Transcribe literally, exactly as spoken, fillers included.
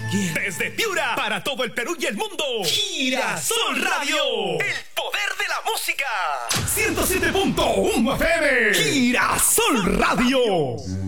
¿Quién? Desde Piura, para todo el Perú y el mundo. Girasol Radio. El poder de la música. ciento siete punto uno F M. Girasol Radio.